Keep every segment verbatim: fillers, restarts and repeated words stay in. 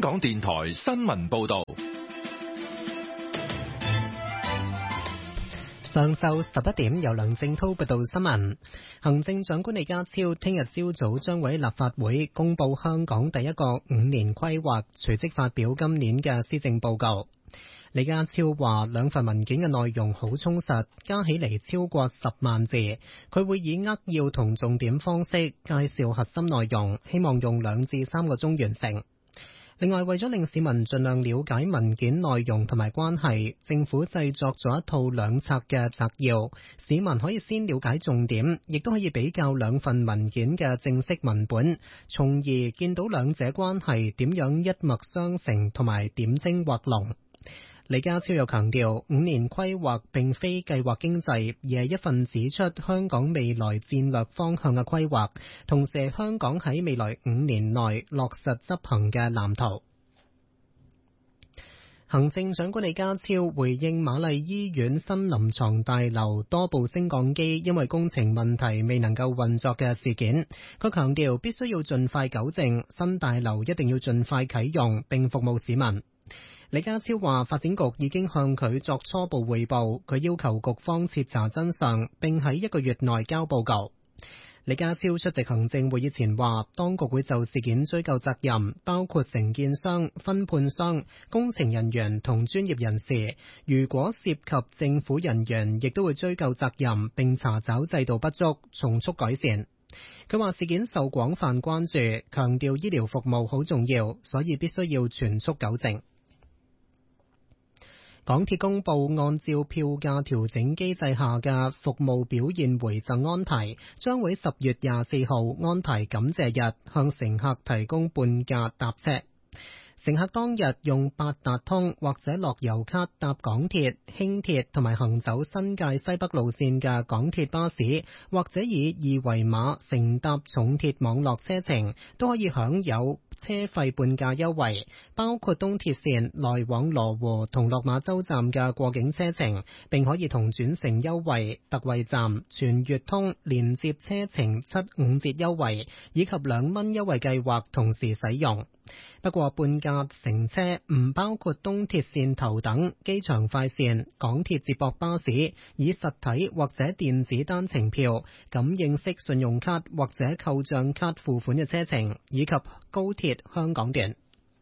港電台新聞報道。 上晝十一點，由梁正濤報道新聞。行政長官李家超聽日朝早將會喺立法會公布香港第一個五年規劃，隨即發表今年嘅施政報告。李家超話兩份文件嘅內容好充實，加起嚟超過十萬字。佢會以扼要同重點方式介紹核心內容，希望用兩至三個鐘完成。另外，為咗令市民盡量了解文件內容同埋關係，政府製作咗一套兩冊嘅摘要，市民可以先了解重點，亦都可以比較兩份文件嘅正式文本，從而見到兩者關係點樣一脈相承同埋點睛畫龍。李家超又強調，五年規劃並非計劃經濟，而係一份指出香港未來戰略方向嘅規劃，同時係香港喺未來五年內落實執行嘅藍圖。行政長官李家超回應瑪麗醫院新臨床大樓多部升降機因為工程問題未能夠運作嘅事件，佢強調必須要盡快糾正，新大樓一定要盡快啟用並服務市民。李家超話發展局已經向佢作初步匯報，佢要求局方徹查真相，並喺一個月內交報告。李家超出席行政會議前話，當局會就事件追究責任，包括承建商、分判商、工程人員同專業人士。如果涉及政府人員，亦都會追究責任，並查找制度不足，從速改善。佢話事件受廣泛關注，強調醫療服務好重要，所以必須要全速糾正。港鐵公布按照票價調整機制下嘅服務表現回贈安排，將會十月廿四號安排感謝日向乘客提供半價搭車。乘客當日用八達通或者樂悠卡搭港鐵、輕鐵同埋行走新界西北路線嘅港鐵巴士，或者以二維碼乘搭重鐵網絡車程，都可以享有車費半價優惠，包括東鐵線來往羅湖同落馬洲站嘅過境車程，並可以同轉乘優惠、特惠站、全月通連接車程七五折優惠以及兩蚊優惠計劃同時使用。不過半價乘車唔包括東鐵線頭等、機場快線、港鐵接駁巴士、以實體或者電子單程票、感應式信用卡或者扣賬卡付款嘅車程，以及高鐵香港段。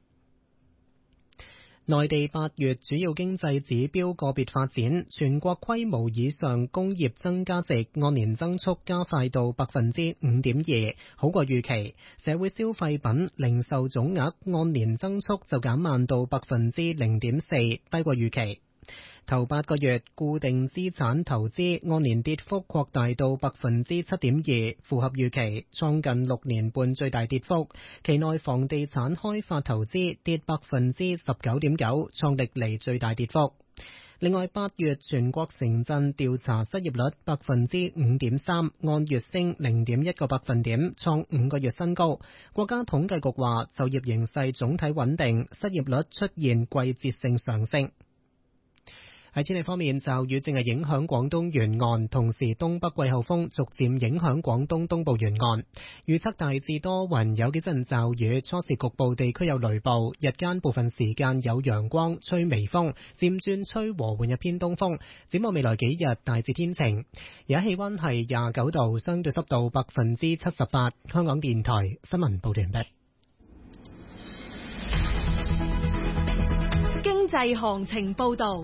內地八月主要經濟指標個別發展，全國規模以上工業增加值按年增速加快到百分之五點二，好過預期。社會消費品零售總額按年增速就減慢到百分之零點四，低過預期。頭八個月固定資產投資按年跌幅擴大到百分之七點二，符合預期，創近六年半最大跌幅。期內房地產開發投資跌百分之十九點九，創歷嚟最大跌幅。另外，八月全國城鎮調查失業率百分之五點三，按月升零點一個百分點，創五個月新高。國家統計局話，就業形勢總體穩定，失業率出現季節性上升。喺天氣方面，驟雨正係影響廣東沿岸，同時東北季候風逐漸影響廣東東部沿岸。預測大致多雲，有幾陣驟雨，初時局部地區有雷暴，日間部分時間有陽光，吹微風，漸轉吹和緩一偏東風。展望未來幾日大致天晴，而家氣溫係廿九度，相對濕度百分之七十八。香港電台新聞報道完畢。 經濟行情報道。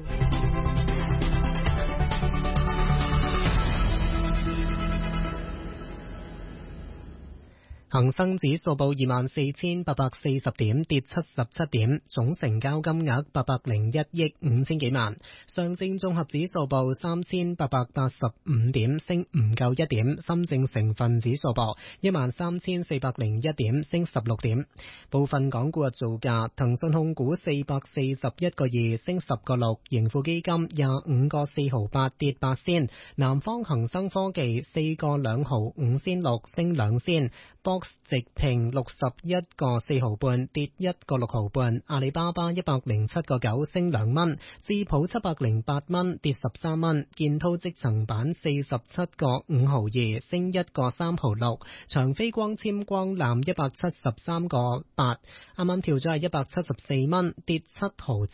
恒生指數報二萬四千八百四十點，跌七十七點，總成交金額八百零一億五千幾萬。上證綜合指數報三千八百八十五點，升唔夠一點。深證成分指數報一萬三千四百零一點，升十六點。部分港股嘅造價：騰訊控股四百四十一個二，升十個六；盈富基金廿五個四毫八，跌八仙；南方恒生科技四個兩毫五仙六，升兩仙；博直平六十一個四毫半，跌一個六毫半。阿里巴巴一百零七個九升兩蚊，智普七百零八蚊跌十三蚊。建滔積層板四十七個五毫二升一個三毫六。長飛光纖光纜一百七十三個八，啱啱跳咗係一百七十四蚊，跌七毫七。